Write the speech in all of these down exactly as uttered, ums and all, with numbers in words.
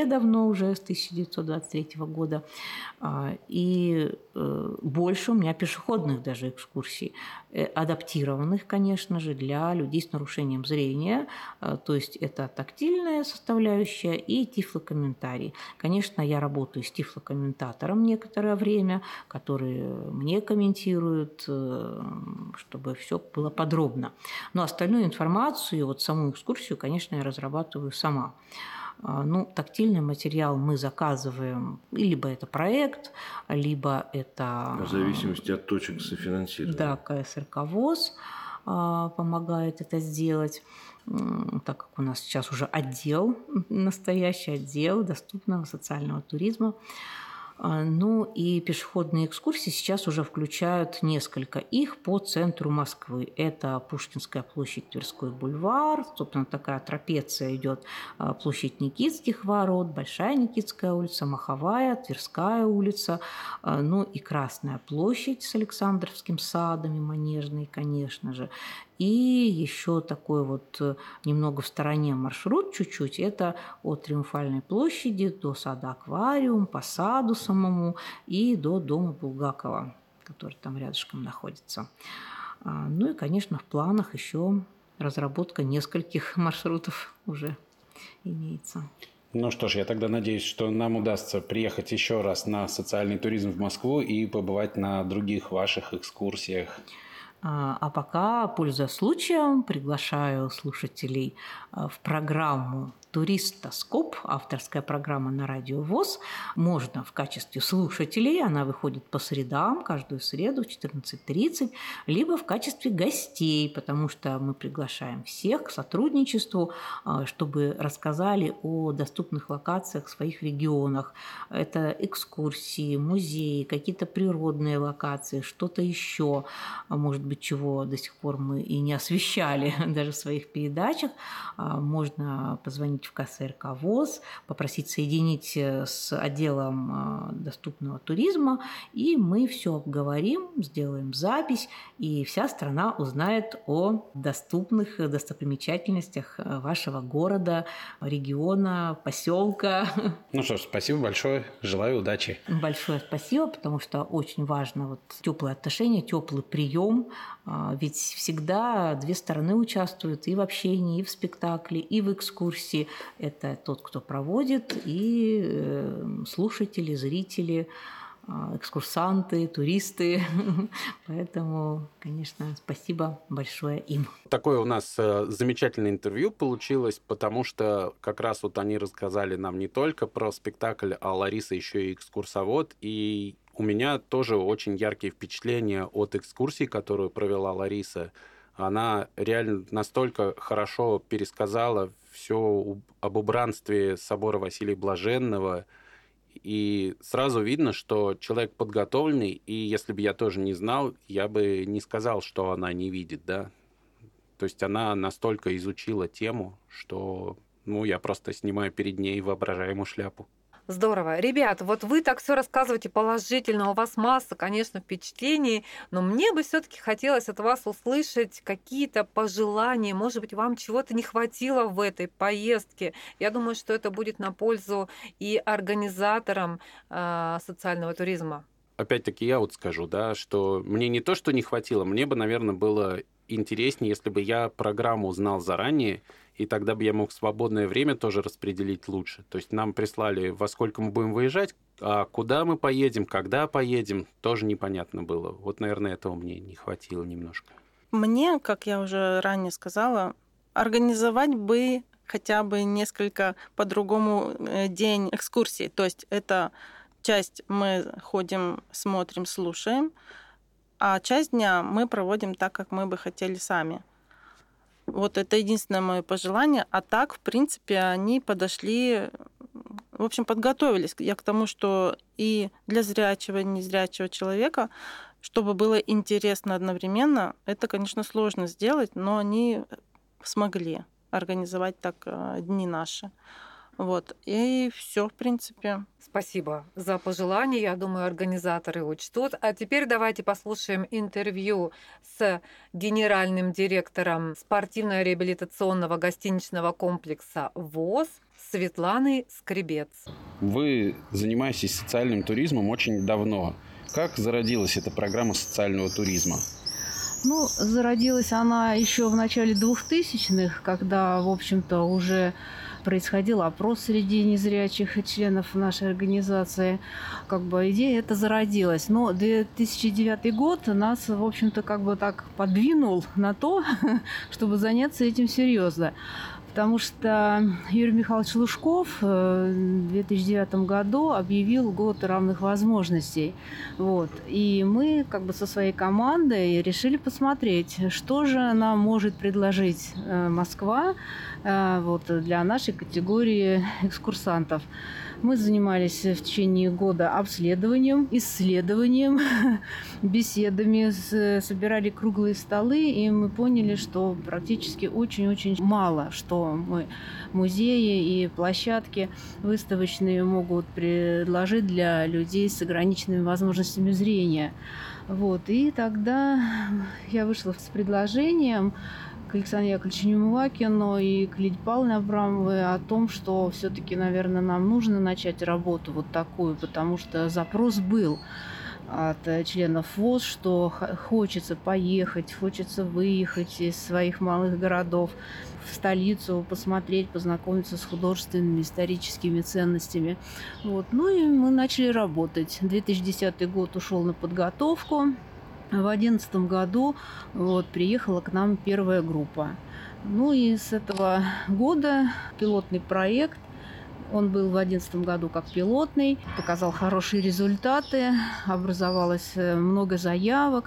Москве давно уже, с тысяча девятьсот двадцать третьего года. И больше у меня пешеходных даже экскурсий, адаптированных, конечно же, для людей с нарушением зрения. То есть это тактильная составляющая и тифлокомментарий. Конечно, я работаю с тифлокомментатором некоторое время, который мне комментирует, чтобы все было подробно. Но остальную информацию, вот саму экскурсию, конечно, я разрабатываю сама. Ну, тактильный материал мы заказываем, либо это проект, либо это... В зависимости от точек софинансирования. Да, ка эс эр ка ВОС помогает это сделать, так как у нас сейчас уже отдел, настоящий отдел доступного социального туризма. Ну и пешеходные экскурсии сейчас уже включают несколько их по центру Москвы. Это Пушкинская площадь, Тверской бульвар, собственно, такая трапеция идет, площадь Никитских ворот, Большая Никитская улица, Маховая, Тверская улица, ну и Красная площадь с Александровским садом и Манежной, конечно же. И еще такой вот немного в стороне маршрут чуть-чуть, это от Триумфальной площади до сада Аквариум, по саду самому и до дома Булгакова, который там рядышком находится. Ну и, конечно, в планах еще разработка нескольких маршрутов уже имеется. Ну что ж, я тогда надеюсь, что нам удастся приехать еще раз на социальный туризм в Москву и побывать на других ваших экскурсиях. А пока, пользуясь случаем, приглашаю слушателей в программу «Туристоскоп», авторская программа на радио ВОС. Можно в качестве слушателей, она выходит по средам, каждую среду в четырнадцать тридцать, либо в качестве гостей, потому что мы приглашаем всех к сотрудничеству, чтобы рассказали о доступных локациях в своих регионах. Это экскурсии, музеи, какие-то природные локации, что-то еще, может быть, чего до сих пор мы и не освещали даже в своих передачах. Можно позвонить в ка эс эр ка ВОС, попросить соединить с отделом доступного туризма, и мы все обговорим, сделаем запись, и вся страна узнает о доступных достопримечательностях вашего города, региона, поселка. Ну что ж, спасибо большое, желаю удачи. Большое спасибо, потому что очень важно вот теплые отношения, теплый прием, ведь всегда две стороны участвуют и в общении, и в спектакле, и в экскурсии. Это тот, кто проводит, и слушатели, зрители, экскурсанты, туристы. Поэтому, конечно, спасибо большое им. Такое у нас замечательное интервью получилось, потому что как раз вот они рассказали нам не только про спектакль, а Лариса еще и экскурсовод, и у меня тоже очень яркие впечатления от экскурсии, которую провела Лариса. Она реально настолько хорошо пересказала все об убранстве собора Василия Блаженного, и сразу видно, что человек подготовленный, и если бы я тоже не знал, я бы не сказал, что она не видит, да. То есть она настолько изучила тему, что, ну, я просто снимаю перед ней воображаемую шляпу. Здорово. Ребят, вот вы так все рассказываете положительно, у вас масса, конечно, впечатлений, но мне бы все-таки хотелось от вас услышать какие-то пожелания, может быть, вам чего-то не хватило в этой поездке. Я думаю, что это будет на пользу и организаторам э, социального туризма. Опять-таки я вот скажу, да, что мне не то, что не хватило, мне бы, наверное, было интереснее, если бы я программу знал заранее, и тогда бы я мог свободное время тоже распределить лучше. То есть нам прислали, во сколько мы будем выезжать, а куда мы поедем, когда поедем, тоже непонятно было. Вот, наверное, этого мне не хватило немножко. Мне, как я уже ранее сказала, организовать бы хотя бы несколько по-другому день экскурсий. То есть это часть мы ходим, смотрим, слушаем, а часть дня мы проводим так, как мы бы хотели сами. Вот это единственное мое пожелание. А так, в принципе, они подошли, в общем, подготовились я к тому, что и для зрячего, и незрячего человека, чтобы было интересно одновременно, это, конечно, сложно сделать, но они смогли организовать так дни наши. Вот. И все, в принципе. Спасибо за пожелания. Я думаю, организаторы учтут. А теперь давайте послушаем интервью с генеральным директором спортивно-реабилитационного гостиничного комплекса ВОС Светланой Скребец. Вы занимаетесь социальным туризмом очень давно. Как зародилась эта программа социального туризма? Ну, зародилась она еще в начале двухтысячных, когда, в общем-то, уже происходил опрос среди незрячих членов нашей организации. Как бы идея эта зародилась. Но две тысячи девятый год нас, в общем-то, как бы так подвинул на то, чтобы заняться этим серьезно. Потому что Юрий Михайлович Лужков в две тысячи девятом году объявил год равных возможностей. Вот. И мы как бы со своей командой решили посмотреть, что же нам может предложить Москва вот, для нашей категории экскурсантов. Мы занимались в течение года обследованием, исследованием, беседами, собирали круглые столы, и мы поняли, что практически очень-очень мало, что мы музеи и площадки выставочные могут предложить для людей с ограниченными возможностями зрения. Вот. И тогда я вышла с предложением к Александру Яковлевичу Немывакину и к Лидии Павловне Абрамовой о том, что все-таки, наверное, нам нужно начать работу вот такую, потому что запрос был от членов ВОС, что хочется поехать, хочется выехать из своих малых городов в столицу, посмотреть, познакомиться с художественными, историческими ценностями. Вот. Ну и мы начали работать. две тысячи десятый год ушел на подготовку. В две тысячи одиннадцатом году вот, приехала к нам первая группа. Ну и с этого года пилотный проект, он был в две тысячи одиннадцатом году как пилотный, показал хорошие результаты, образовалось много заявок,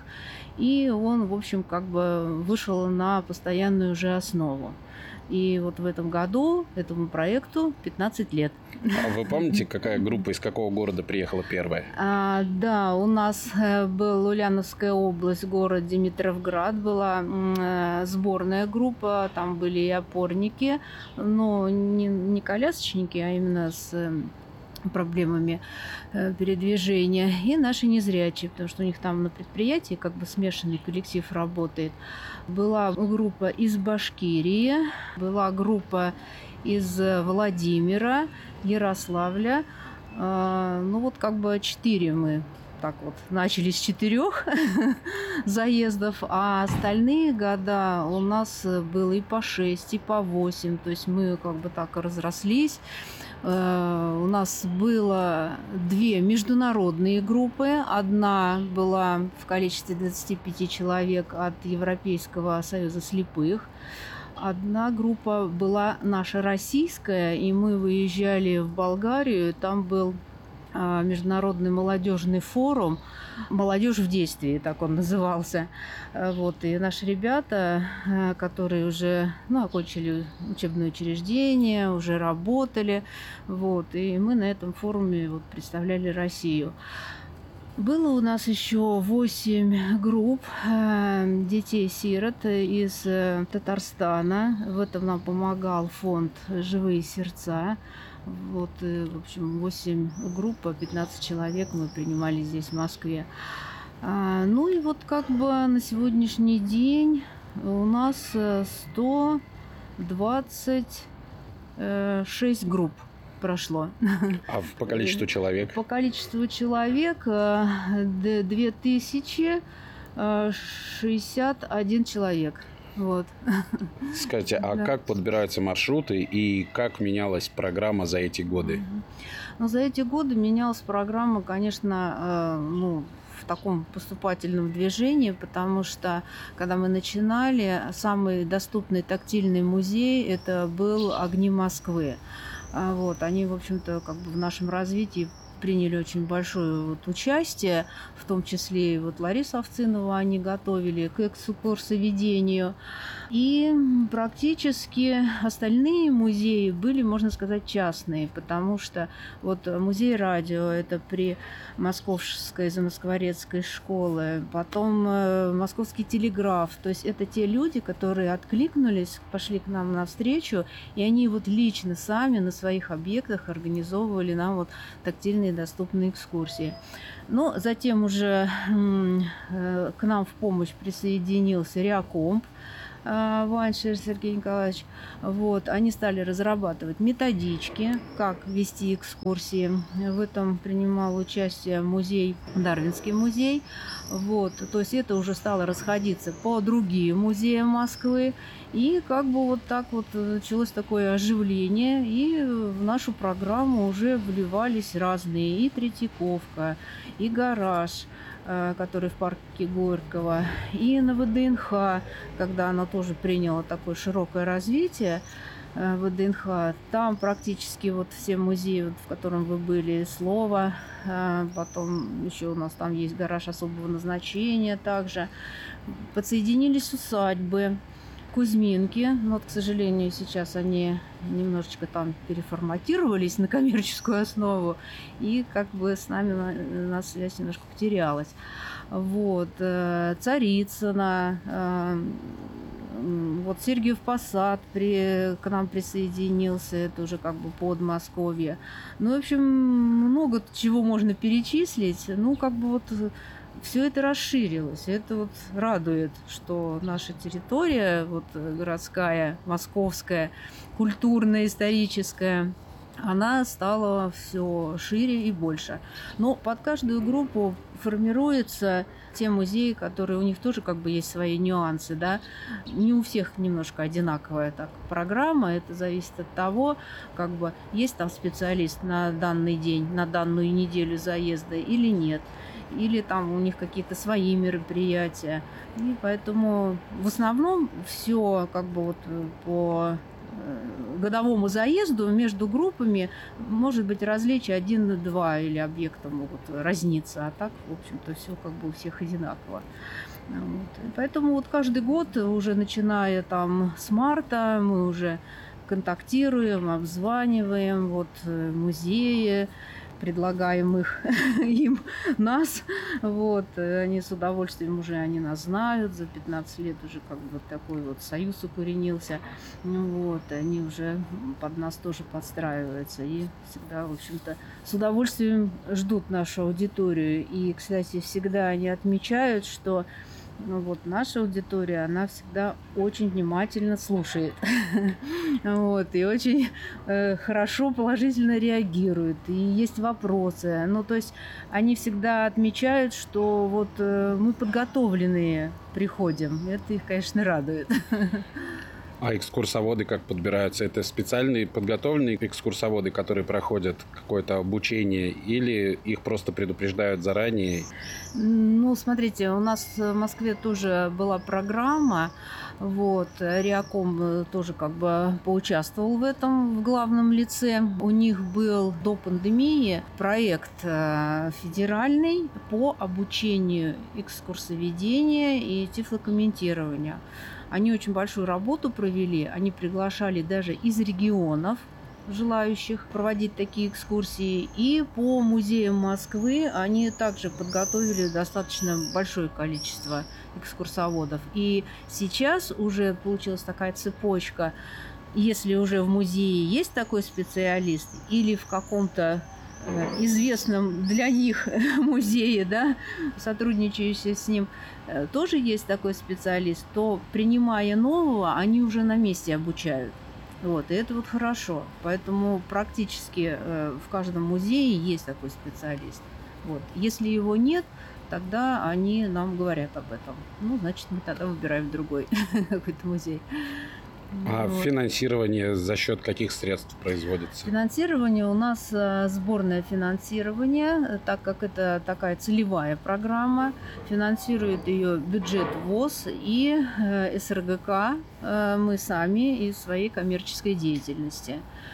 и он, в общем, как бы вышел на постоянную уже основу. И вот в этом году этому проекту пятнадцать лет. А вы помните, какая группа из какого города приехала первая? А, да, у нас была Ульяновская область, город Димитровград, была э, сборная группа, там были и опорники, но не, не колясочники, а именно с э, проблемами э, передвижения, и наши незрячие, потому что у них там на предприятии как бы смешанный коллектив работает. Была группа из Башкирии, была группа из Владимира, Ярославля. Э, ну вот как бы четыре мы так вот начали с четырех заездов, а остальные года у нас было и по шесть, и по восемь. То есть мы как бы так разрослись. Uh, у нас было две международные группы. Одна была в количестве двадцати пяти человек от Европейского союза слепых. Одна группа была наша российская, и мы выезжали в Болгарию. Там был uh, международный молодежный форум «Молодежь в действии», так он назывался. Вот. И наши ребята, которые уже ну, окончили учебное учреждение, уже работали, вот. И мы на этом форуме вот, представляли Россию. Было у нас еще восемь групп э, детей-сирот из э, Татарстана. В этом нам помогал фонд «Живые сердца». Вот, в общем, восемь групп, по пятнадцать человек мы принимали здесь, в Москве. А, ну и вот как бы на сегодняшний день у нас сто двадцать шесть групп прошло. А по количеству человек? По количеству человек две тысячи шестьдесят один человек. Вот. Скажите, а да. как подбираются маршруты и как менялась программа за эти годы? Ну, за эти годы менялась программа, конечно, э, ну, в таком поступательном движении, потому что, когда мы начинали, самый доступный тактильный музей – это был «Огни Москвы». А вот, они, в общем-то, как бы в нашем развитии приняли очень большое вот участие, в том числе и вот Ларису Овцинову они готовили к экскурсоведению. И практически остальные музеи были, можно сказать, частные, потому что вот музей радио – это при Московской замоскворецкой школе, потом Московский телеграф, то есть это те люди, которые откликнулись, пошли к нам навстречу, и они вот лично сами на своих объектах организовывали нам вот тактильные доступные экскурсии. Но затем уже к нам в помощь присоединился Реакомп, Ваншер Сергей Николаевич. Вот. Они стали разрабатывать методички, как вести экскурсии. В этом принимал участие музей, Дарвинский музей. Вот. То есть это уже стало расходиться по другим музеям Москвы. И как бы вот так вот началось такое оживление. И в нашу программу уже вливались разные. И Третьяковка, и гараж, который в парке Горького, и на ВДНХ, когда она тоже приняла такое широкое развитие, ВДНХ, там практически вот все музеи, вот, в котором вы были, Слово, потом еще у нас там есть гараж особого назначения также, подсоединились усадьбы, Кузьминки, но, вот, к сожалению, сейчас они немножечко там переформатировались на коммерческую основу, и как бы с нами у нас связь немножко потерялась. Вот. Царицына, вот Сергиев Посад при, к нам присоединился, это уже как бы Подмосковье. Ну, в общем, много чего можно перечислить. Ну, как бы вот все это расширилось. Это вот радует, что наша территория, вот городская, московская, культурная, историческая, она стала все шире и больше. Но под каждую группу формируются те музеи, которые у них тоже как бы есть свои нюансы, да. Не у всех немножко одинаковая так программа. Это зависит от того, как бы есть там специалист на данный день, на данную неделю заезда или нет. Или там у них какие-то свои мероприятия. И поэтому в основном все как бы вот по годовому заезду между группами может быть различие один-два или объекта могут разниться, а так, в общем-то, все как бы у всех одинаково. Вот. Поэтому вот каждый год, уже начиная там с марта, мы уже контактируем, обзваниваем вот, музеи, предлагаем их, им нас. Вот. Они с удовольствием уже, они нас знают. За пятнадцать лет уже как бы такой вот союз укоренился. Вот. Они уже под нас тоже подстраиваются. И всегда, в общем-то, с удовольствием ждут нашу аудиторию. И, кстати, всегда они отмечают, что ну, вот, наша аудитория, она всегда очень внимательно слушает. Вот, и очень э, хорошо, положительно реагирует. И есть вопросы. Ну, то есть они всегда отмечают, что вот э, мы подготовленные приходим. Это их, конечно, радует. А экскурсоводы как подбираются? Это специальные подготовленные экскурсоводы, которые проходят какое-то обучение, или их просто предупреждают заранее? Ну, смотрите, у нас в Москве тоже была программа, вот, Реаком тоже как бы поучаствовал в этом в главном лице. У них был до пандемии проект федеральный по обучению экскурсоведения и тифлокомментирования. Они очень большую работу провели, они приглашали даже из регионов желающих проводить такие экскурсии. И по музеям Москвы они также подготовили достаточно большое количество экскурсоводов. И сейчас уже получилась такая цепочка. Если уже в музее есть такой специалист или в каком-то известном для них музее, да, сотрудничающий с ним, тоже есть такой специалист, то, принимая нового, они уже на месте обучают. Вот, и это вот хорошо. Поэтому практически в каждом музее есть такой специалист. Вот. Если его нет, тогда они нам говорят об этом. Ну, значит, мы тогда выбираем другой какой-то музей. А вот. Финансирование за счет каких средств производится? Финансирование у нас сборное финансирование, так как это такая целевая программа. Финансирует ее бюджет ВОС и СРГК, мы сами из своей коммерческой деятельности.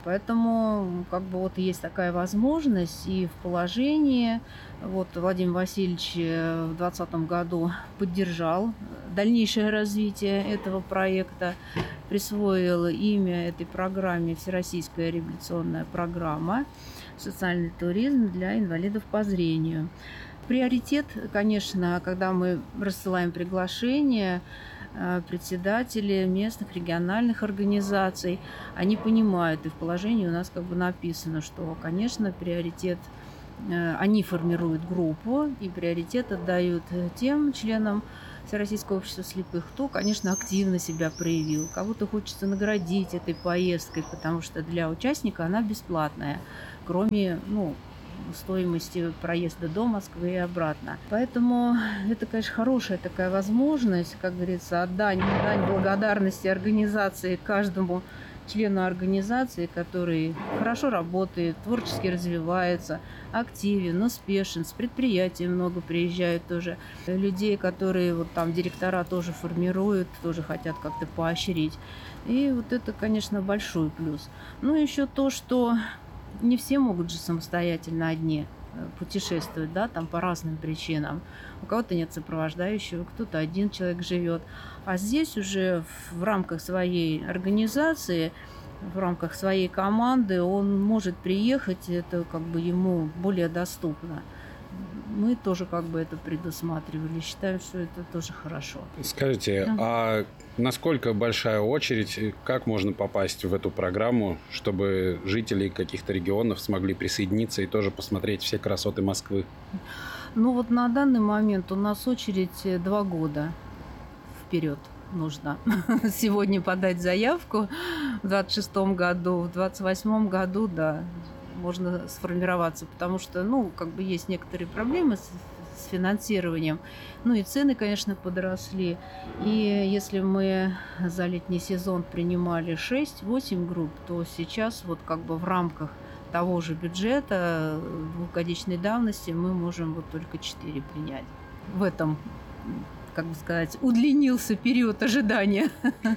Поэтому как бы вот есть такая возможность и в положении. Вот Владимир Васильевич в двадцатом году поддержал дальнейшее развитие этого проекта, присвоил имя этой программе «Всероссийская реабилитационная программа «Социальный туризм для инвалидов по зрению». Приоритет, конечно, когда мы рассылаем приглашения, председатели местных региональных организаций, они понимают, и в положении у нас как бы написано, что, конечно, приоритет, они формируют группу, и приоритет отдают тем членам Всероссийского общества слепых, кто, конечно, активно себя проявил. Кого-то хочется наградить этой поездкой, потому что для участника она бесплатная, кроме, ну, стоимости проезда до Москвы и обратно. Поэтому это, конечно, хорошая такая возможность, как говорится, отдать дань благодарности организации каждому члену организации, который хорошо работает, творчески развивается, активен, успешен. С предприятий много приезжают тоже людей, которые вот там директора тоже формируют, тоже хотят как-то поощрить. И вот это, конечно, большой плюс. Ну, еще то, что не все могут же самостоятельно одни путешествовать, да, там по разным причинам. У кого-то нет сопровождающего, кто-то один человек живет. А здесь уже в, в рамках своей организации, в рамках своей команды он может приехать, это как бы ему более доступно. Мы тоже как бы это предусматривали, считаем, что это тоже хорошо. Скажите, да. А насколько большая очередь, как можно попасть в эту программу, чтобы жители каких-то регионов смогли присоединиться и тоже посмотреть все красоты Москвы? Ну вот на данный момент у нас очередь два года вперед. Нужно сегодня подать заявку в двадцать шестом году, в двадцать восьмом году, да, можно сформироваться, потому что, ну, как бы есть некоторые проблемы с, с финансированием, ну и цены, конечно, подросли. И если мы за летний сезон принимали шесть-восемь групп, то сейчас вот как бы в рамках того же бюджета двухгодичной давности мы можем вот только четыре принять. В этом, как бы сказать, удлинился период ожидания.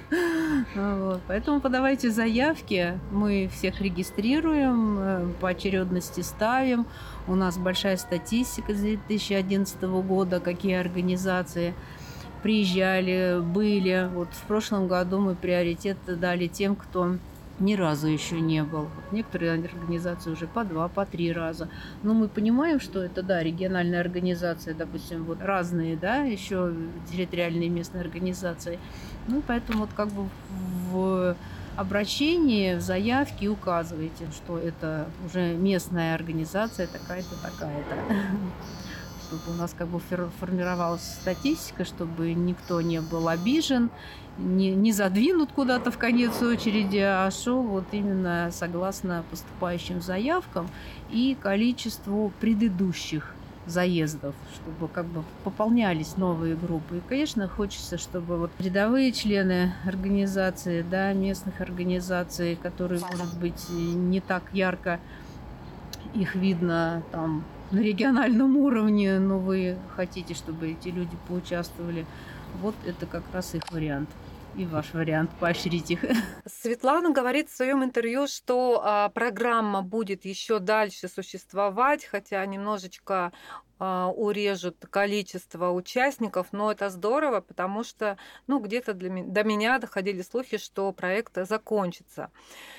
Вот. Поэтому подавайте заявки, мы всех регистрируем, по очередности ставим. У нас большая статистика с две тысячи одиннадцатого года, какие организации приезжали, были. Вот в прошлом году мы приоритет дали тем, кто ни разу еще не был. Вот некоторые организации уже по два, по три раза. Но мы понимаем, что это, да, региональные организации, допустим, вот разные, да, еще территориальные местные организации. Ну, поэтому вот как бы в обращении, в заявке указывайте, что это уже местная организация такая-то, такая-то. Чтобы у нас как бы формировалась статистика, чтобы никто не был обижен, не, не задвинут куда-то в конец очереди, а шел вот именно согласно поступающим заявкам и количеству предыдущих заездов, чтобы как бы пополнялись новые группы. И, конечно, хочется, чтобы вот рядовые члены организации, да, местных организаций, которые, может быть, не так ярко их видно там на региональном уровне, но вы хотите, чтобы эти люди поучаствовали, вот это как раз их вариант. И ваш вариант поощрить их. Светлана говорит в своем интервью, что а, программа будет еще дальше существовать, хотя немножечко а, урежут количество участников, но это здорово, потому что, ну, где-то для, до меня доходили слухи, что проект закончится.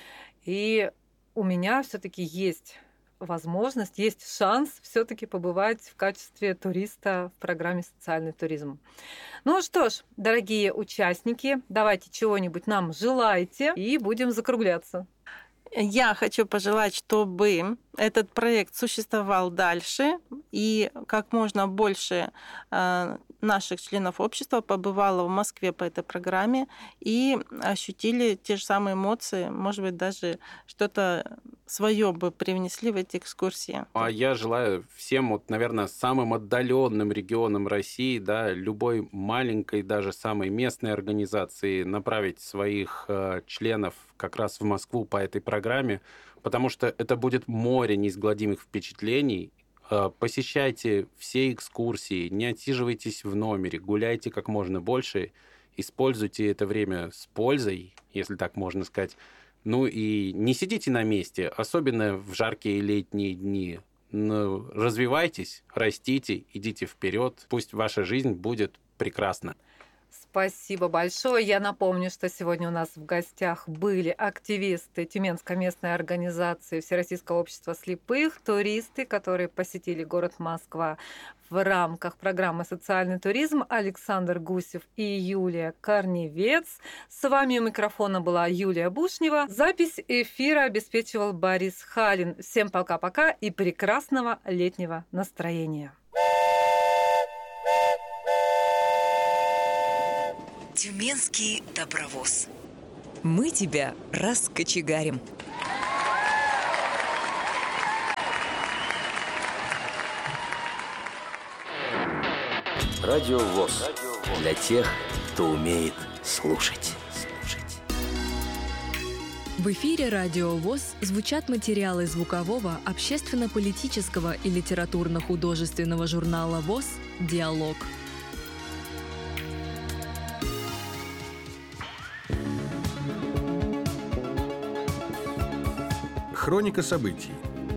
И у меня все-таки есть возможность, есть шанс все-таки побывать в качестве туриста в программе «Социальный туризм». Ну что ж, дорогие участники, давайте чего-нибудь нам желайте и будем закругляться. Я хочу пожелать, чтобы этот проект существовал дальше, и как можно больше наших членов общества побывало в Москве по этой программе и ощутили те же самые эмоции, может быть, даже что-то свое бы привнесли в эти экскурсии. А я желаю всем, вот, наверное, самым отдаленным регионам России, да, любой маленькой, даже самой местной организации направить своих э, членов как раз в Москву по этой программе, потому что это будет море неизгладимых впечатлений. Посещайте все экскурсии, не отсиживайтесь в номере, гуляйте как можно больше, используйте это время с пользой, если так можно сказать. Ну и не сидите на месте, особенно в жаркие летние дни. Ну, развивайтесь, растите, идите вперед. Пусть ваша жизнь будет прекрасна. Спасибо большое. Я напомню, что сегодня у нас в гостях были активисты Тюменской местной организации Всероссийского общества слепых, туристы, которые посетили город Москва в рамках программы «Социальный туризм», Александр Гусев и Юлия Корневец. С вами у микрофона была Юлия Бушнева. Запись эфира обеспечивал Борис Халин. Всем пока-пока и прекрасного летнего настроения. Тюменский добровоз. Мы тебя раскочегарим. Радио ВОС. Для тех, кто умеет слушать. В эфире Радио ВОС звучат материалы звукового, общественно-политического и литературно-художественного журнала ВОС «Диалог». Хроника событий.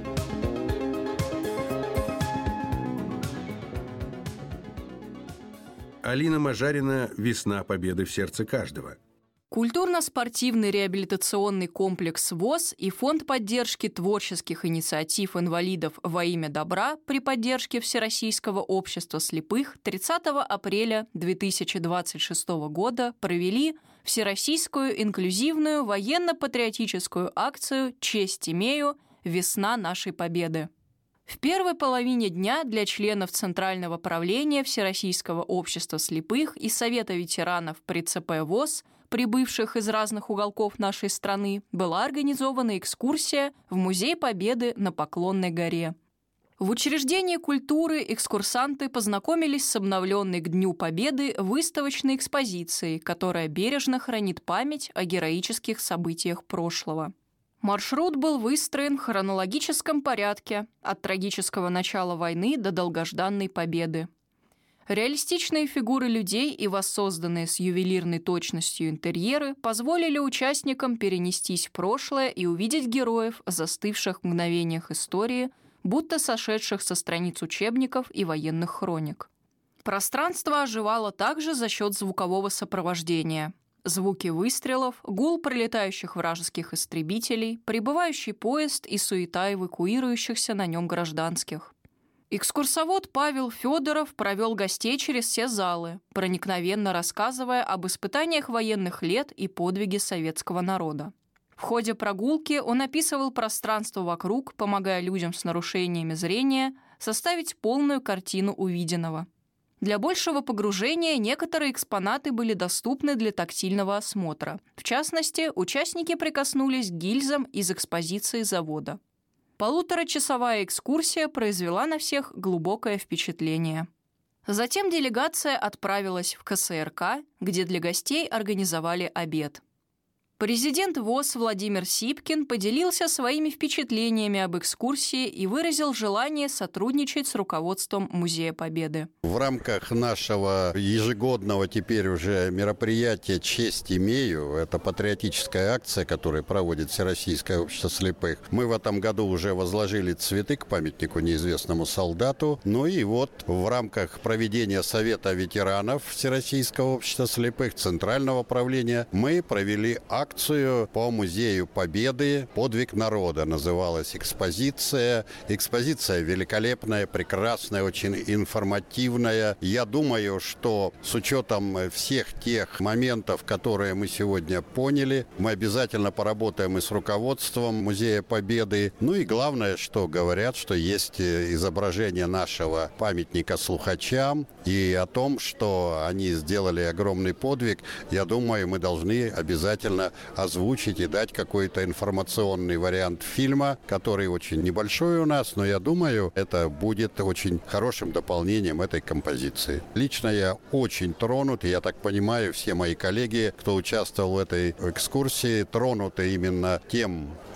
Алина Мажарина «Весна победы в сердце каждого». Культурно-спортивный реабилитационный комплекс ВОС и Фонд поддержки творческих инициатив инвалидов во имя добра при поддержке Всероссийского общества слепых тридцатого апреля две тысячи двадцать шестого года провели Всероссийскую инклюзивную военно-патриотическую акцию «Честь имею. Весна нашей победы». В первой половине дня для членов Центрального правления Всероссийского общества слепых и Совета ветеранов при ЦП ВОС, прибывших из разных уголков нашей страны, была организована экскурсия в Музей Победы на Поклонной горе. В учреждении культуры экскурсанты познакомились с обновленной к Дню Победы выставочной экспозицией, которая бережно хранит память о героических событиях прошлого. Маршрут был выстроен в хронологическом порядке от трагического начала войны до долгожданной победы. Реалистичные фигуры людей и воссозданные с ювелирной точностью интерьеры позволили участникам перенестись в прошлое и увидеть героев, застывших в мгновениях истории, будто сошедших со страниц учебников и военных хроник. Пространство оживало также за счет звукового сопровождения. Звуки выстрелов, гул прилетающих вражеских истребителей, прибывающий поезд и суета эвакуирующихся на нем гражданских. Экскурсовод Павел Федоров провел гостей через все залы, проникновенно рассказывая об испытаниях военных лет и подвиге советского народа. В ходе прогулки он описывал пространство вокруг, помогая людям с нарушениями зрения составить полную картину увиденного. Для большего погружения некоторые экспонаты были доступны для тактильного осмотра. В частности, участники прикоснулись к гильзам из экспозиции завода. Полуторачасовая экскурсия произвела на всех глубокое впечатление. Затем делегация отправилась в ка эс эр ка, где для гостей организовали обед. Президент ВОС Владимир Сипкин поделился своими впечатлениями об экскурсии и выразил желание сотрудничать с руководством Музея Победы. В рамках нашего ежегодного теперь уже мероприятия «Честь имею», это патриотическая акция, которую проводит Всероссийское общество слепых, мы в этом году уже возложили цветы к памятнику неизвестному солдату. Ну и вот в рамках проведения Совета ветеранов Всероссийского общества слепых, Центрального правления, мы провели акцию Акцию по Музею Победы «Подвиг народа» называлась экспозиция. Экспозиция великолепная, прекрасная, очень информативная. Я думаю, что с учетом всех тех моментов, которые мы сегодня поняли, мы обязательно поработаем и с руководством Музея Победы. Ну и главное, что говорят, что есть изображение нашего памятника слухачам и о том, что они сделали огромный подвиг. Я думаю, мы должны обязательно озвучить и дать какой-то информационный вариант фильма, который очень небольшой у нас, но я думаю, это будет очень хорошим дополнением этой композиции. Лично я очень тронут, и я так понимаю, все мои коллеги, кто участвовал в этой экскурсии, тронуты именно тем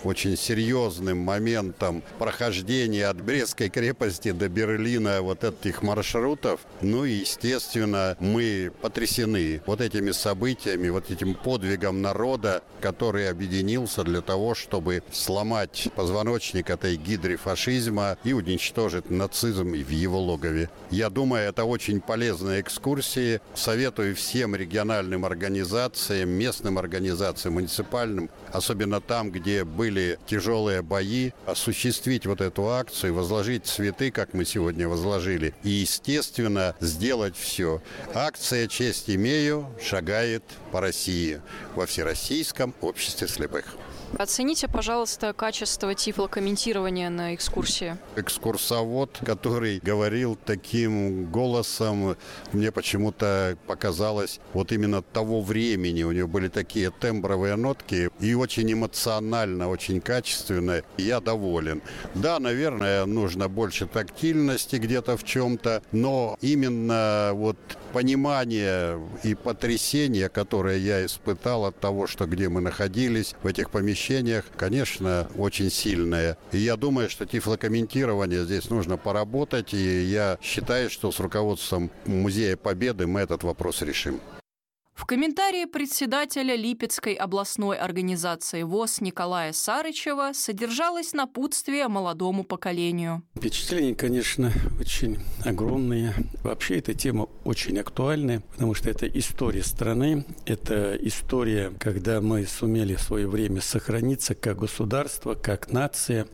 очень серьезным моментом прохождения от Брестской крепости до Берлина вот этих маршрутов. Ну и, естественно, мы потрясены вот этими событиями, вот этим подвигом народа, который объединился для того, чтобы сломать позвоночник этой гидры фашизма и уничтожить нацизм в его логове. Я думаю, это очень полезные экскурсии. Советую всем региональным организациям, местным организациям, муниципальным, особенно там, где были тяжелые бои, осуществить вот эту акцию, возложить цветы, как мы сегодня возложили, и, естественно, сделать все. Акция «Честь имею» шагает по России во Всероссийском обществе слепых. Оцените, пожалуйста, качество тифлокомментирования на экскурсии. Экскурсовод, который говорил таким голосом, мне почему-то показалось, вот именно того времени. У него были такие тембровые нотки и очень эмоционально, очень качественно. Я доволен. Да, наверное, нужно больше тактильности где-то в чем-то, но именно вот понимание и потрясение, которое я испытал от того, что где мы находились, в этих помещениях, конечно, очень сильное. И я думаю, что тифлокомментирование здесь нужно поработать, и я считаю, что с руководством Музея Победы мы этот вопрос решим. В комментарии председателя Липецкой областной организации ВОС Николая Сарычева содержалось напутствие молодому поколению. Впечатления, конечно, очень огромные. Вообще эта тема очень актуальная, потому что это история страны, это история, когда мы сумели в свое время сохраниться как государство, как нация.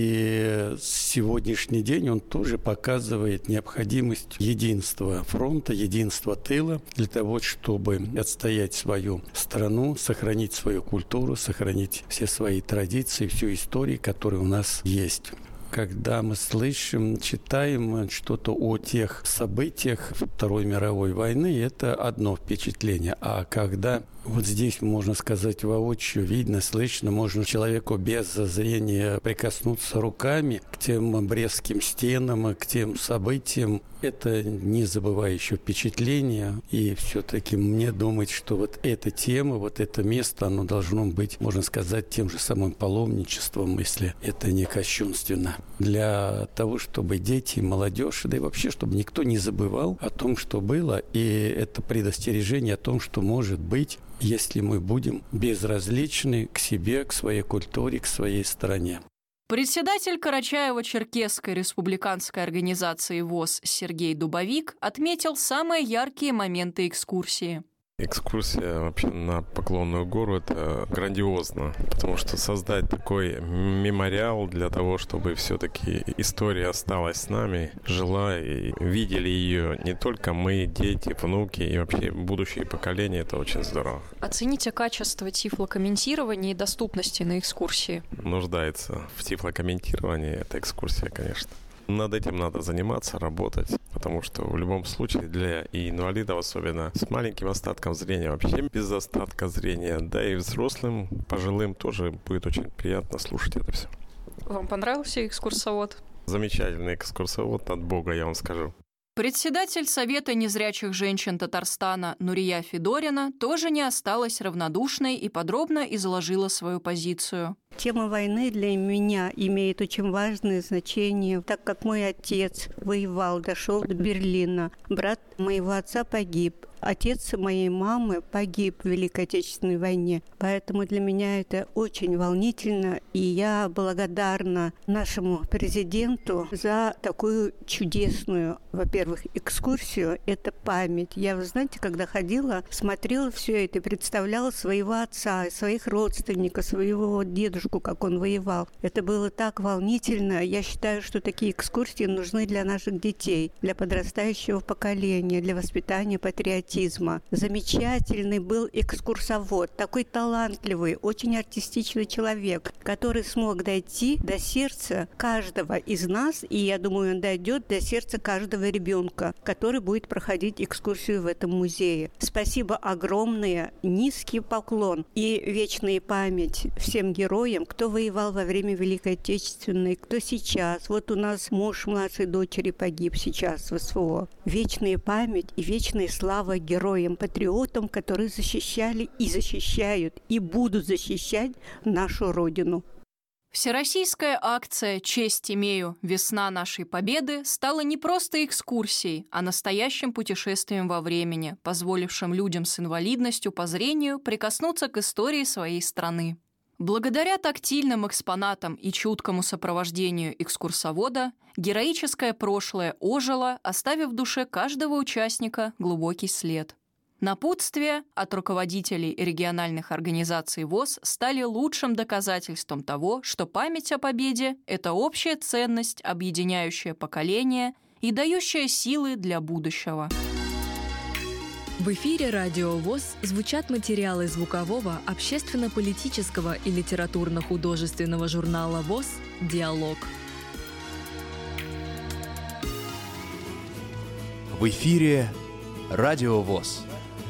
И сегодняшний день он тоже показывает необходимость единства фронта, единства тыла для того, чтобы отстоять свою страну, сохранить свою культуру, сохранить все свои традиции, всю историю, которая у нас есть. Когда мы слышим, читаем что-то о тех событиях Второй мировой войны, это одно впечатление. А когда вот здесь, можно сказать, воочию видно, слышно, можно человеку без зрения прикоснуться руками к тем брестским стенам, к тем событиям, это незабывающее впечатление. И все-таки мне думать, что вот эта тема, вот это место, оно должно быть, можно сказать, тем же самым паломничеством, если это не кощунственно. Для того, чтобы дети, молодежь, да и вообще, чтобы никто не забывал о том, что было, и это предостережение о том, что может быть, если мы будем безразличны к себе, к своей культуре, к своей стране. Председатель Карачаево-Черкесской республиканской организации ВОС Сергей Дубовик отметил самые яркие моменты экскурсии. Экскурсия вообще на Поклонную гору – это грандиозно, потому что создать такой мемориал для того, чтобы все-таки история осталась с нами, жила и видели ее не только мы, дети, внуки и вообще будущие поколения – это очень здорово. Оцените качество тифлокомментирования и доступности на экскурсии. Нуждается в тифлокомментировании эта экскурсия, конечно. Над этим надо заниматься, работать, потому что в любом случае для и инвалидов, особенно с маленьким остатком зрения, вообще без остатка зрения, да и взрослым, пожилым тоже будет очень приятно слушать это все. Вам понравился экскурсовод? Замечательный экскурсовод от Бога, я вам скажу. Председатель Совета незрячих женщин Татарстана Нурия Федорина тоже не осталась равнодушной и подробно изложила свою позицию. Тема войны для меня имеет очень важное значение, так как мой отец воевал, дошел до Берлина. Брат моего отца погиб. Отец моей мамы погиб в Великой Отечественной войне. Поэтому для меня это очень волнительно. И я благодарна нашему президенту за такую чудесную, во-первых, экскурсию. Это память. Я, вы знаете, когда ходила, смотрела все это и представляла своего отца, своих родственников, своего дедушку, как он воевал. Это было так волнительно. Я считаю, что такие экскурсии нужны для наших детей, для подрастающего поколения, для воспитания патриотизма. Замечательный был экскурсовод, такой талантливый, очень артистичный человек, который смог дойти до сердца каждого из нас, и я думаю, он дойдет до сердца каждого ребенка, который будет проходить экскурсию в этом музее. Спасибо огромное, низкий поклон и вечная память всем героям, кто воевал во время Великой Отечественной, кто сейчас. Вот у нас муж младшей дочери погиб сейчас в СВО. Вечная память и вечная слава героям, патриотам, которые защищали и защищают, и будут защищать нашу Родину. Всероссийская акция «Честь имею. Весна нашей победы» стала не просто экскурсией, а настоящим путешествием во времени, позволившим людям с инвалидностью по зрению прикоснуться к истории своей страны. Благодаря тактильным экспонатам и чуткому сопровождению экскурсовода героическое прошлое ожило, оставив в душе каждого участника глубокий след. Напутствия от руководителей региональных организаций ВОС стали лучшим доказательством того, что память о победе – это общая ценность, объединяющая поколения и дающая силы для будущего. В эфире Радио ВОС звучат материалы звукового, общественно-политического и литературно-художественного журнала ВОС «Диалог». В эфире Радио ВОС.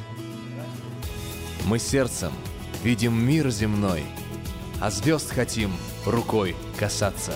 Мы сердцем видим мир земной, а звезд хотим рукой касаться.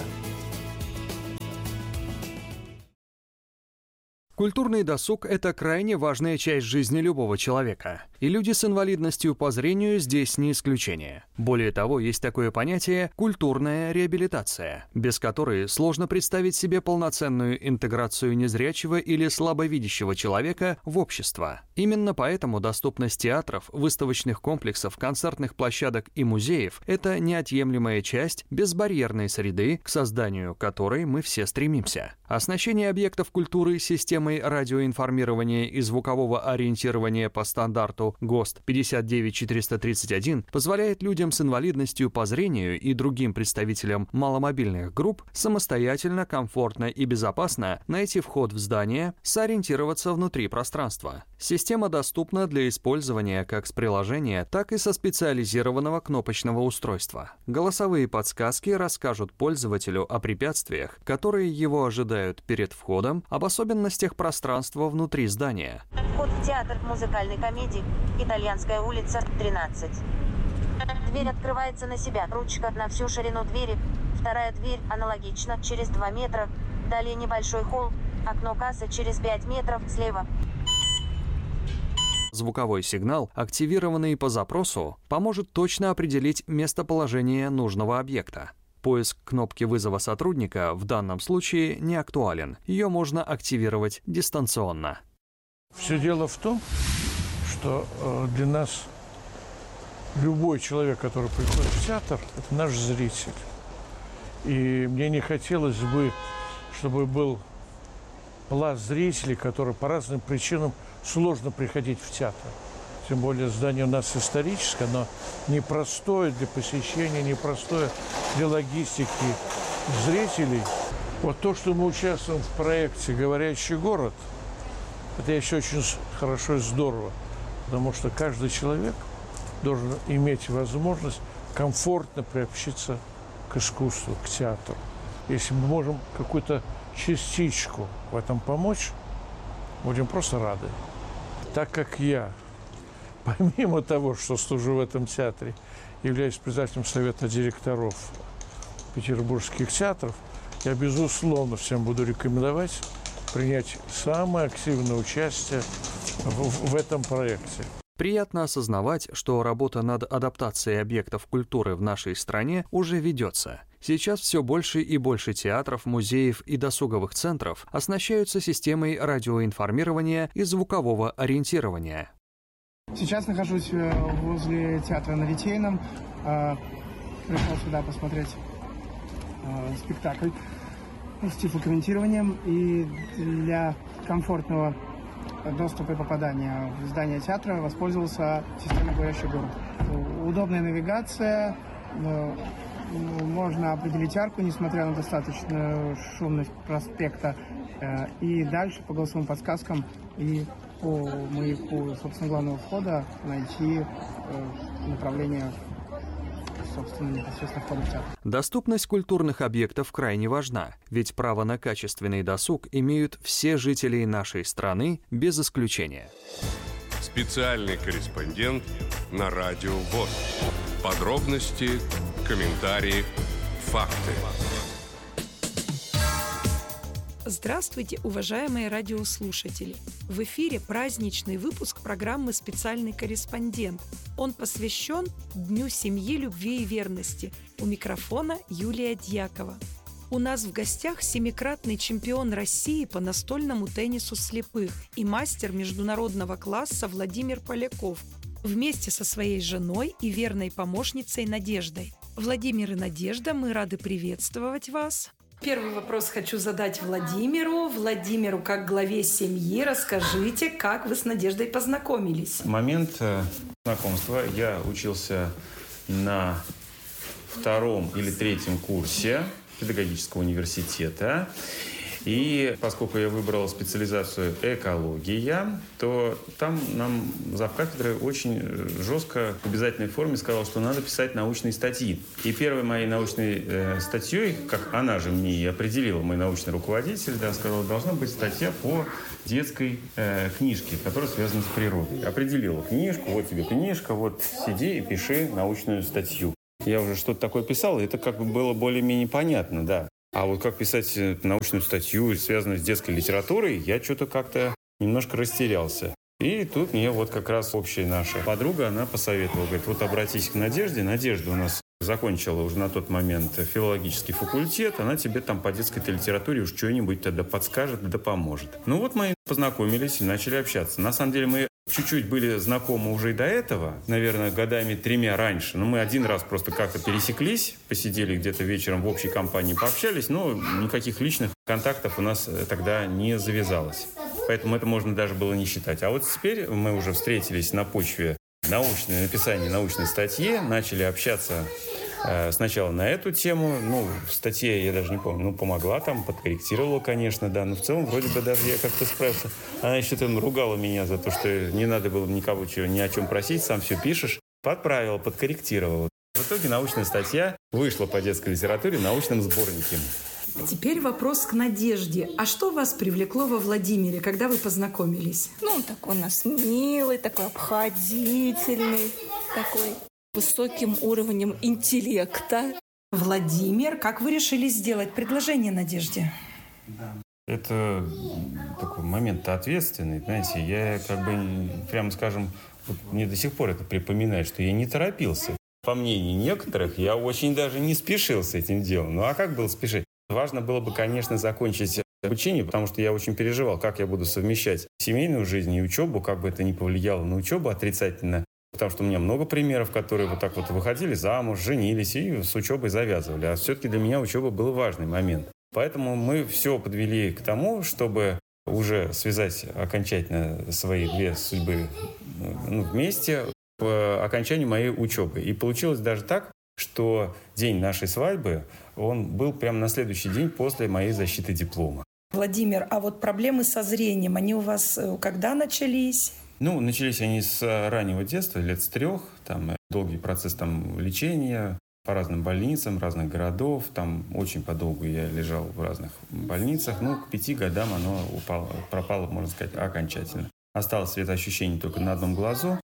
Культурный досуг – это крайне важная часть жизни любого человека. И люди с инвалидностью по зрению здесь не исключение. Более того, есть такое понятие «культурная реабилитация», без которой сложно представить себе полноценную интеграцию незрячего или слабовидящего человека в общество. Именно поэтому доступность театров, выставочных комплексов, концертных площадок и музеев – это неотъемлемая часть безбарьерной среды, к созданию которой мы все стремимся. Оснащение объектов культуры системой радиоинформирования и звукового ориентирования по стандарту ГОСТ пятьдесят девять четыреста тридцать один позволяет людям с инвалидностью по зрению и другим представителям маломобильных групп самостоятельно, комфортно и безопасно найти вход в здание, сориентироваться внутри пространства. Система доступна для использования как с приложения, так и со специализированного кнопочного устройства. Голосовые подсказки расскажут пользователю о препятствиях, которые его ожидают перед входом, об особенностях пространства внутри здания. Вход в театр музыкальной комедии «Итальянская улица, тринадцать». Дверь открывается на себя, ручка на всю ширину двери. Вторая дверь аналогично, через два метра. Далее небольшой холл, окно кассы через пять метров слева. Звуковой сигнал, активированный по запросу, поможет точно определить местоположение нужного объекта. Поиск кнопки вызова сотрудника в данном случае не актуален. Ее можно активировать дистанционно. Все дело в том, что для нас любой человек, который приходит в театр, это наш зритель. И мне не хотелось бы, чтобы был пласт зрителей, которые по разным причинам сложно приходить в театр. Тем более здание у нас историческое, оно непростое для посещения, непростое для логистики зрителей. Вот то, что мы участвуем в проекте «Говорящий город», это еще очень хорошо и здорово, потому что каждый человек должен иметь возможность комфортно приобщиться к искусству, к театру. Если мы можем какую-то частичку в этом помочь, будем просто рады. Так как я, помимо того, что служу в этом театре, являюсь председателем совета директоров петербургских театров, я, безусловно, всем буду рекомендовать принять самое активное участие в, в этом проекте. Приятно осознавать, что работа над адаптацией объектов культуры в нашей стране уже ведется. Сейчас все больше и больше театров, музеев и досуговых центров оснащаются системой радиоинформирования и звукового ориентирования. Сейчас нахожусь возле театра на Литейном. Пришел сюда посмотреть спектакль с тифлокомментированием. И для комфортного доступа и попадания в здание театра воспользовался системой «Говорящий город». Удобная навигация, можно определить арку, несмотря на достаточную шумность проспекта, и дальше по голосовым подсказкам и по маяку, собственно, главного входа найти направление, собственно, непосредственно входа в театр. Доступность культурных объектов крайне важна, ведь право на качественный досуг имеют все жители нашей страны без исключения. Специальный корреспондент на Радио ВОС. Подробности, комментарии, факты. Здравствуйте, уважаемые радиослушатели! В эфире праздничный выпуск программы «Специальный корреспондент». Он посвящен Дню семьи, любви и верности. У микрофона Юлия Дьякова. У нас в гостях семикратный чемпион России по настольному теннису слепых и мастер международного класса Владимир Поляков вместе со своей женой и верной помощницей Надеждой. Владимир и Надежда, мы рады приветствовать вас. Первый вопрос хочу задать Владимиру. Владимиру, как главе семьи, расскажите, как вы с Надеждой познакомились? В момент знакомства я учился на втором или третьем курсе педагогического университета. И поскольку я выбрал специализацию экология, то там нам завкафедрой очень жестко в обязательной форме сказал, что надо писать научные статьи. И первой моей научной э, статьей, как она же мне и определила, мой научный руководитель, да, сказала, должна быть статья по детской э, книжке, которая связана с природой. Определила книжку, вот тебе книжка, вот сиди и пиши научную статью. Я уже что-то такое писал, и это как бы было более-менее понятно, да. А вот как писать научную статью, связанную с детской литературой, я что-то как-то немножко растерялся. И тут мне вот как раз общая наша подруга, она посоветовала, говорит, вот обратись к Надежде. Надежда у нас закончила уже на тот момент филологический факультет, она тебе там по детской литературе уж что-нибудь тогда подскажет, да поможет. Ну вот мы познакомились и начали общаться. На самом деле мы чуть-чуть были знакомы уже и до этого, наверное, годами тремя раньше. Но мы один раз просто как-то пересеклись, посидели где-то вечером в общей компании, пообщались, но никаких личных контактов у нас тогда не завязалось. Поэтому это можно даже было не считать. А вот теперь мы уже встретились на почве научной, написания научной статьи, начали общаться э, сначала на эту тему. Ну, в статье я даже не помню, ну, помогла там, подкорректировала, конечно, да. Но в целом вроде бы даже я как-то справился. Она еще там ругала меня за то, что не надо было никого чего, ни о чем просить, сам все пишешь. Подправила, подкорректировала. В итоге научная статья вышла по детской литературе в научном сборнике. Теперь вопрос к Надежде. А что вас привлекло во Владимире, когда вы познакомились? Ну, он такой у нас милый, такой обходительный, такой высоким уровнем интеллекта. Владимир, как вы решили сделать предложение Надежде? Это такой момент ответственный, знаете. Я как бы, прямо скажем, вот мне до сих пор это припоминает, что я не торопился. По мнению некоторых, я очень даже не спешил с этим делом. Ну а как было спешить? Важно было бы, конечно, закончить обучение, потому что я очень переживал, как я буду совмещать семейную жизнь и учебу, как бы это ни повлияло на учебу отрицательно. Потому что у меня много примеров, которые вот так вот выходили замуж, женились и с учебой завязывали. А все-таки для меня учеба был важный момент. Поэтому мы все подвели к тому, чтобы уже связать окончательно свои две судьбы ну, вместе по окончанию моей учебы. И получилось даже так, что день нашей свадьбы, он был прямо на следующий день после моей защиты диплома. Владимир, а вот проблемы со зрением, они у вас когда начались? Ну, начались они с раннего детства, лет с трех. Там долгий процесс там, лечения по разным больницам, разных городов. Там очень подолгу я лежал в разных больницах. Ну, к пяти годам оно упало, пропало, можно сказать, окончательно. Осталось светоощущение только на одном глазу.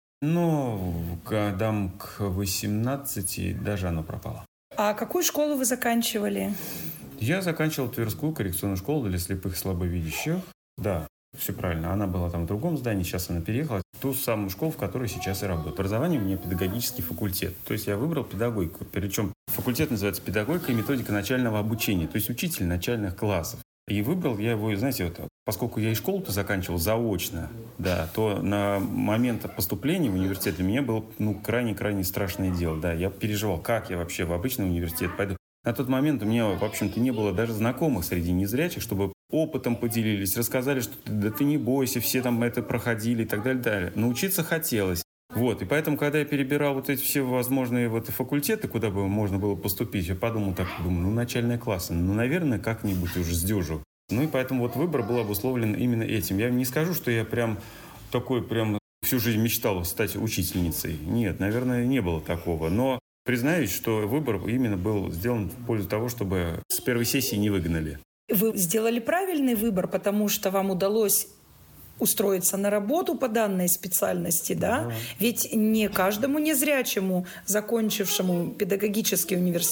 Но годам к восемнадцати даже оно пропало. А какую школу вы заканчивали? Я заканчивал Тверскую коррекционную школу для слепых и слабовидящих. Да, все правильно. Она была там в другом здании, сейчас она переехала в ту самую школу, в которой сейчас я работаю. Образование у меня педагогический факультет. То есть я выбрал педагогику. Причем факультет называется «Педагогика и методика начального обучения». То есть учитель начальных классов. И выбрал я его, знаете, вот, поскольку я и школу-то заканчивал заочно, да, то на момент поступления в университет для меня было ну, крайне-крайне страшное дело. Да. Я переживал, как я вообще в обычный университет пойду. На тот момент у меня, в общем-то, не было даже знакомых среди незрячих, чтобы опытом поделились, рассказали, что да ты не бойся, все там это проходили и так далее, далее. Научиться хотелось. Вот, и поэтому, когда я перебирал вот эти все возможные вот факультеты, куда бы можно было поступить, я подумал так, думаю, ну, начальные классы, ну, наверное, как-нибудь уже сдюжу. Ну, и поэтому вот выбор был обусловлен именно этим. Я не скажу, что я прям такой прям всю жизнь мечтал стать учительницей. Нет, наверное, не было такого. Но признаюсь, что выбор именно был сделан в пользу того, чтобы с первой сессии не выгнали. Вы сделали правильный выбор, потому что вам удалось устроиться на работу по данной специальности, да? Да. Ведь не каждому незрячему, закончившему педагогический университет,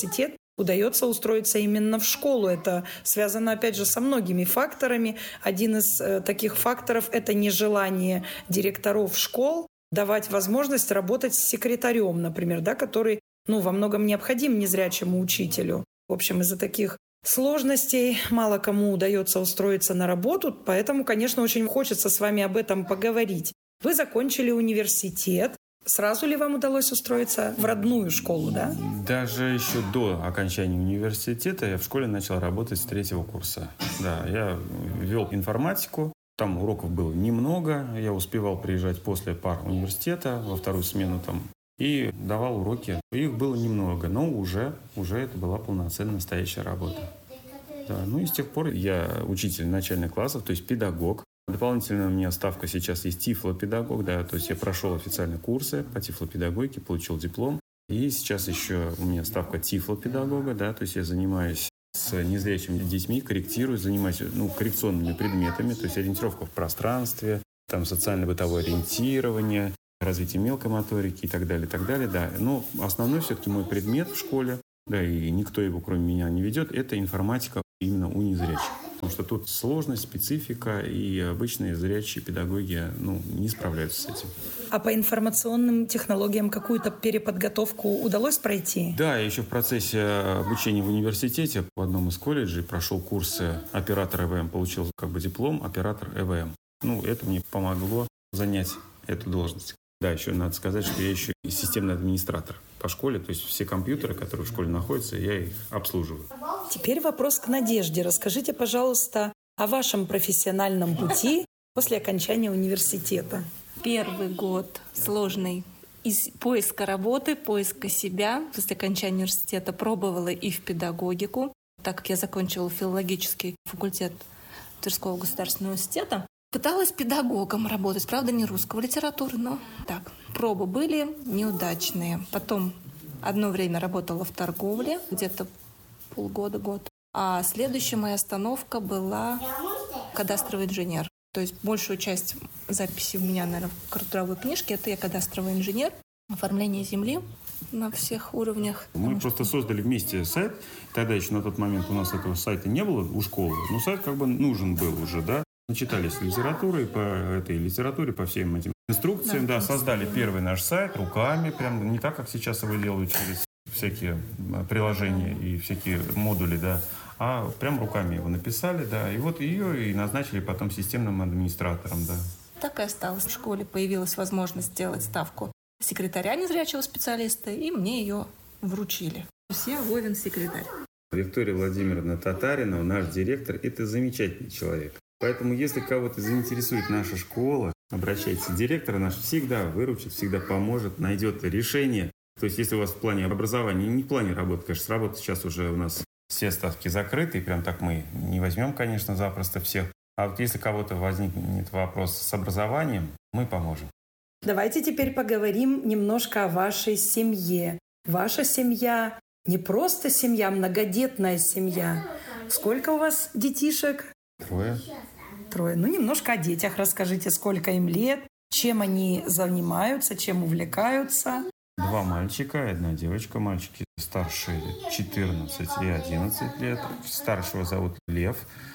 удается устроиться именно в школу. Это связано, опять же, со многими факторами. Один из э, таких факторов – это нежелание директоров школ давать возможность работать с секретарем, например, да, который ну, во многом необходим незрячему учителю. В общем, из-за таких сложностей мало кому удается устроиться на работу, поэтому, конечно, очень хочется с вами об этом поговорить. Вы закончили университет. Сразу ли вам удалось устроиться в родную школу, да? Даже еще до окончания университета я в школе начал работать с третьего курса. Да, я вел информатику, там уроков было немного, я успевал приезжать после пар университета во вторую смену там и давал уроки. Их было немного, но уже, уже это была полноценная настоящая работа. Да, ну и с тех пор я учитель начальных классов, то есть педагог. Дополнительно у меня ставка сейчас есть тифлопедагог, да, то есть я прошел официальные курсы по тифлопедагогике, получил диплом. И сейчас еще у меня ставка тифлопедагога, да, то есть я занимаюсь с незрячими детьми, корректирую, занимаюсь ну, коррекционными предметами, то есть ориентировка в пространстве, там социально-бытовое ориентирование, развитие мелкой моторики и так далее, и так далее, да. Но основной все-таки мой предмет в школе, да, и никто его кроме меня не ведет, это информатика именно у незрячих. Потому что тут сложность, специфика, и обычные зрячие педагоги ну, не справляются с этим. А по информационным технологиям какую-то переподготовку удалось пройти? Да, я еще в процессе обучения в университете в одном из колледжей прошел курсы оператор ЭВМ, получил как бы диплом оператор ЭВМ. Ну, это мне помогло занять эту должность. Да, еще надо сказать, что я еще и системный администратор по школе, то есть все компьютеры, которые в школе находятся, я их обслуживаю. Теперь вопрос к Надежде. Расскажите, пожалуйста, о вашем профессиональном пути после окончания университета. Первый год сложный. Из поиска работы, поиска себя. После окончания университета пробовала и в педагогику, так как я закончила филологический факультет Тверского государственного университета. Пыталась педагогом работать, правда, не русского литературы, но так. Пробы были неудачные. Потом одно время работала в торговле, где-то полгода-год. А следующая моя остановка была кадастровый инженер. То есть большую часть записи у меня, наверное, в трудовой книжке — это я кадастровый инженер. Оформление земли на всех уровнях. Мы просто что... создали вместе сайт. Тогда еще на тот момент у нас этого сайта не было у школы. Но сайт как бы нужен был уже, да. Начитались литературой, по этой литературе, по всем этим инструкциям, да, да создали первый наш сайт руками, прям не так, как сейчас его делают через всякие приложения и всякие модули, да, а прям руками его написали, да, и вот ее и назначили потом системным администратором, да. Так и осталось. В школе появилась возможность сделать ставку секретаря незрячего специалиста, и мне ее вручили. Я Вовин секретарь. Виктория Владимировна Татаринова, наш директор, это замечательный человек. Поэтому, если кого-то заинтересует наша школа, обращайтесь. Директор наш всегда выручит, всегда поможет, найдет решение. То есть, если у вас в плане образования, не в плане работы, конечно, с работы сейчас уже у нас все ставки закрыты, и прям так мы не возьмем, конечно, запросто всех. А вот если кого-то возникнет вопрос с образованием, мы поможем. Давайте теперь поговорим немножко о вашей семье. Ваша семья не просто семья, многодетная семья. Сколько у вас детишек? Трое. Трое. Ну, немножко о детях расскажите, сколько им лет, чем они занимаются, чем увлекаются. Два мальчика и одна девочка. Мальчики старшие четырнадцать и одиннадцать лет. Старшего зовут Лев,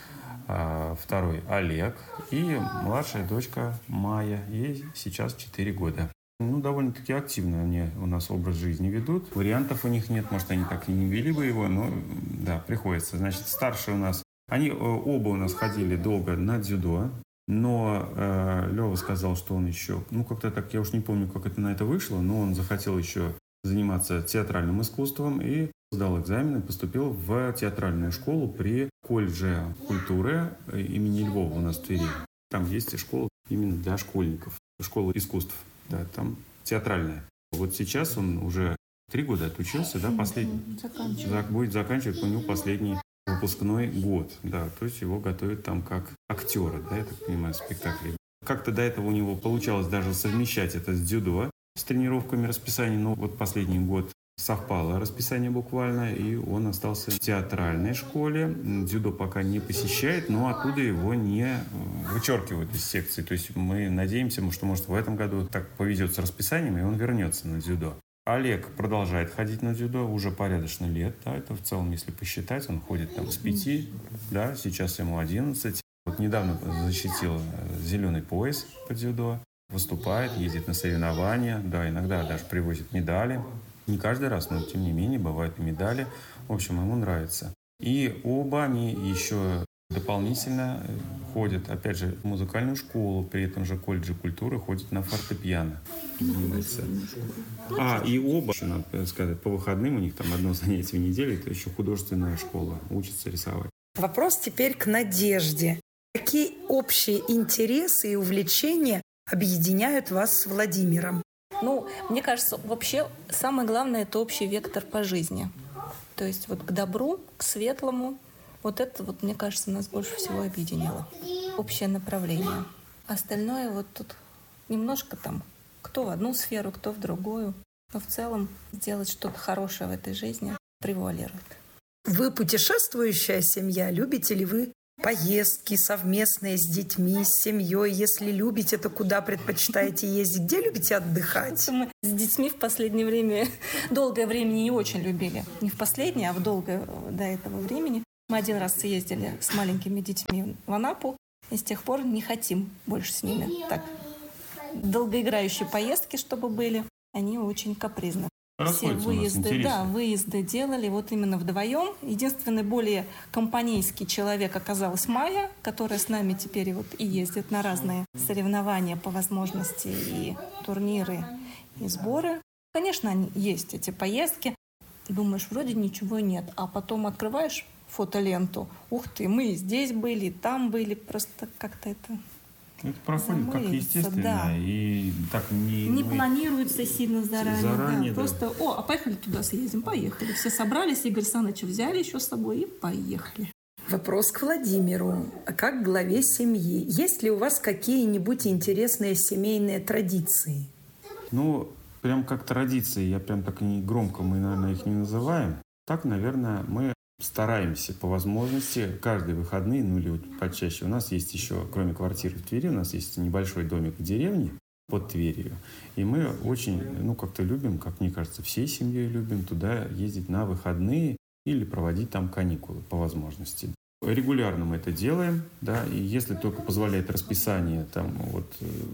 а второй Олег. И младшая дочка Майя. Ей сейчас четыре года. Ну, довольно-таки активно они у нас образ жизни ведут. Вариантов у них нет. Может, они так и не вели бы его, но да, приходится. Значит, старший у нас... Они оба у нас ходили долго на дзюдо, но э, Лёва сказал, что он еще, ну как-то так, я уж не помню, как это на это вышло, но он захотел еще заниматься театральным искусством и сдал экзамен и поступил в театральную школу при колледже культуры имени Львова у нас в Твери. Там есть школа именно для школьников, школа искусств, да, там театральная. Вот сейчас он уже три года отучился, да, последний, Заканчивает. будет заканчивать у него последний выпускной год, да, то есть его готовят там как актера, да, я так понимаю, спектакли. Как-то до этого у него получалось даже совмещать это с дзюдо, с тренировками расписания, но вот последний год совпало расписание буквально, и он остался в театральной школе. Дзюдо пока не посещает, но оттуда его не вычеркивают из секции. То есть мы надеемся, что, может, в этом году так повезет с расписанием, и он вернется на дзюдо. Олег продолжает ходить на дзюдо уже порядочно лет. Да, это в целом, если посчитать, он ходит там с пяти, да, сейчас ему одиннадцать. Вот недавно защитил зеленый пояс по дзюдо. Выступает, ездит на соревнования, да, иногда даже привозит медали. Не каждый раз, но тем не менее бывают и медали. В общем, ему нравится. И оба они еще дополнительно ходят, опять же, в музыкальную школу, при этом же колледже культуры ходят на фортепиано. А, и оба, надо сказать, по выходным у них там одно занятие в неделю, это еще художественная школа, учатся рисовать. Вопрос теперь к Надежде. Какие общие интересы и увлечения объединяют вас с Владимиром? Ну, мне кажется, вообще самое главное – это общий вектор по жизни. То есть вот к добру, к светлому. Вот это, вот, мне кажется, нас больше всего объединяло. Общее направление. Остальное вот тут немножко там, кто в одну сферу, кто в другую. Но в целом сделать что-то хорошее в этой жизни превалирует. Вы путешествующая семья? Любите ли вы поездки совместные с детьми, с семьей? Если любите, то куда предпочитаете ездить? Где любите отдыхать? Мы с детьми в последнее время, долгое время не очень любили. Не в последнее, а в долгое до этого времени. Мы один раз съездили с маленькими детьми в Анапу, и с тех пор не хотим больше с ними. Так, долгоиграющие поездки, чтобы были, они очень капризны. Все выезды, да, выезды делали вот именно вдвоем. Единственный более компанейский человек оказалась Майя, которая с нами теперь вот и ездит на разные соревнования по возможности, и турниры, и сборы. Конечно, они есть, эти поездки. Думаешь, вроде ничего нет, а потом открываешь фотоленту. Ух ты, мы здесь были, там были, просто как-то это... Это проходит как естественно, да. И так не... Не мы... планируется сильно заранее. заранее да. да. Просто, о, а поехали туда съездим, поехали. Все собрались, Игорь Саныча взяли еще с собой и поехали. Вопрос к Владимиру. Как главе семьи. Есть ли у вас какие-нибудь интересные семейные традиции? Ну, прям как традиции, я прям так не громко, мы, наверное, их не называем. Так, наверное, мы стараемся по возможности каждые выходные, ну или вот почаще. У нас есть еще, кроме квартиры в Твери, у нас есть небольшой домик в деревне под Тверью. И мы очень, ну как-то любим, как мне кажется, всей семьей любим туда ездить на выходные или проводить там каникулы по возможности. Регулярно мы это делаем, да, и если только позволяет расписание, там вот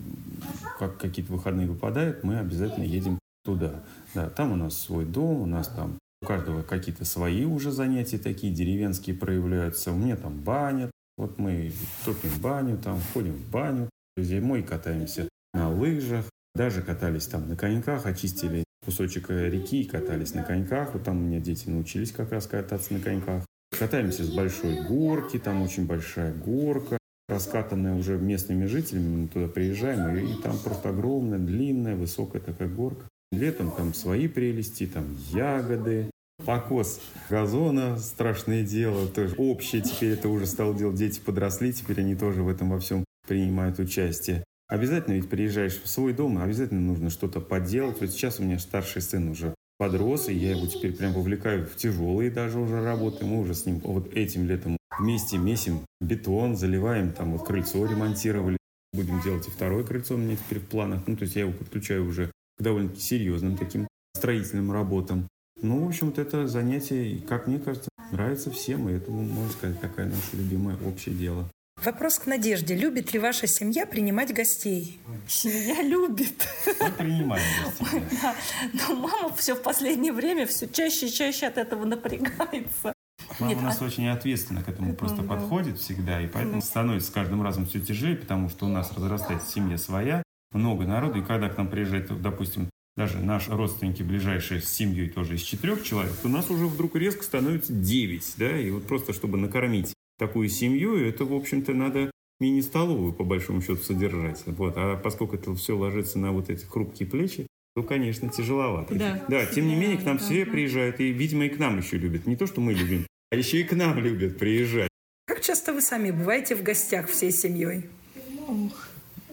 как какие-то выходные выпадают, мы обязательно едем туда. Да, там у нас свой дом, у нас там у каждого какие-то свои уже занятия такие деревенские проявляются. У меня там баня. Вот мы топим баню, там ходим в баню. Зимой катаемся на лыжах. Даже катались там на коньках, очистили кусочек реки и катались на коньках. Вот там у меня дети научились как раз кататься на коньках. Катаемся с большой горки, там очень большая горка, раскатанная уже местными жителями. Мы туда приезжаем, и, и там просто огромная, длинная, высокая такая горка. Летом там свои прелести, там ягоды, покос газона, страшное дело, тоже общее. Теперь это уже стало делать, дети подросли, теперь они тоже в этом во всем принимают участие. Обязательно ведь приезжаешь в свой дом, обязательно нужно что-то поделать. Вот сейчас у меня старший сын уже подрос, и я его теперь прям вовлекаю в тяжелые даже уже работы. Мы уже с ним вот этим летом вместе месим бетон, заливаем, там вот крыльцо ремонтировали. Будем делать и второе крыльцо у меня теперь в планах. Ну, то есть я его подключаю уже к довольно серьезным таким строительным работам. Ну, в общем-то, это занятие, как мне кажется, нравится всем. И это, можно сказать, такое наше любимое общее дело. Вопрос к Надежде. Любит ли ваша семья принимать гостей? Семья любит. Мы принимаем гостей. Да. Но мама все в последнее время все чаще и чаще от этого напрягается. Мама Нет, у нас а... очень ответственно к этому просто да. подходит всегда. И поэтому да. становится с каждым разом все тяжелее, потому что у нас разрастается семья своя, много народу. И когда к нам приезжает, допустим, даже наши родственники ближайшие с семьей тоже из четырех человек, то у нас уже вдруг резко становится девять. Да? И вот просто чтобы накормить такую семью, это, в общем-то, надо мини-столовую, по большому счету, содержать. Вот. А поскольку это все ложится на вот эти хрупкие плечи, то, конечно, тяжеловато. Да, да тем не менее, к нам да, все да. приезжают. И, видимо, и к нам еще любят. Не то, что мы любим, а еще и к нам любят приезжать. Как часто вы сами бываете в гостях всей семьей? Ох,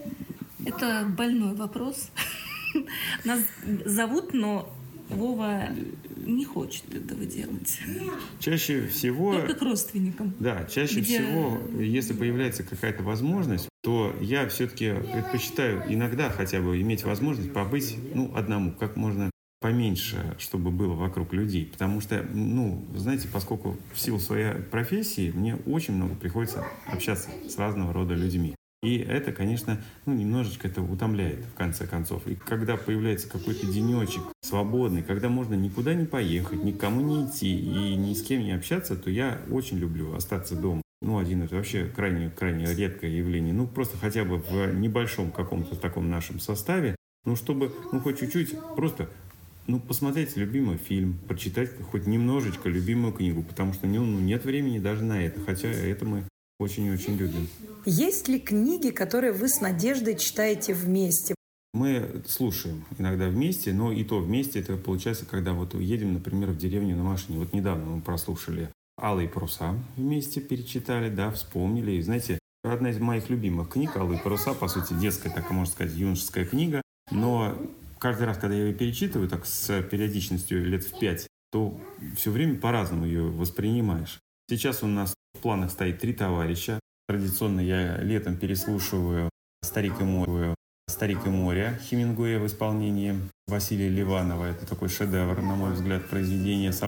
это больной вопрос. Нас зовут, но Вова не хочет этого делать. Чаще всего... Только к родственникам. Да, чаще Где... всего, если появляется какая-то возможность, то я все-таки предпочитаю иногда хотя бы иметь возможность побыть ну, одному, как можно поменьше, чтобы было вокруг людей. Потому что, ну, знаете, поскольку в силу своей профессии мне очень много приходится общаться с разного рода людьми. И это, конечно, ну, немножечко это утомляет, в конце концов. И когда появляется какой-то денечек свободный, когда можно никуда не поехать, никому не идти и ни с кем не общаться, то я очень люблю остаться дома. Ну, один — это вообще крайне, крайне редкое явление. Ну, просто хотя бы в небольшом каком-то таком нашем составе, ну, чтобы, ну, хоть чуть-чуть просто, ну, посмотреть любимый фильм, прочитать хоть немножечко любимую книгу, потому что ну, нет времени даже на это, хотя это мы очень и очень любим. Есть ли книги, которые вы с Надеждой читаете вместе? Мы слушаем иногда вместе, но и то вместе это получается, когда вот едем, например, в деревню на машине. Вот недавно мы прослушали «Алые паруса» вместе, перечитали, да, вспомнили. И, знаете, одна из моих любимых книг «Алые паруса», по сути, детская, так можно сказать, юношеская книга, но каждый раз, когда я ее перечитываю, так с периодичностью лет в пять, то все время по-разному ее воспринимаешь. Сейчас у нас в планах стоит «Три товарища». Традиционно я летом переслушиваю «Старик и море», «Старик и море» Хемингуэя в исполнении Василия Ливанова. Это такой шедевр, на мой взгляд, произведение.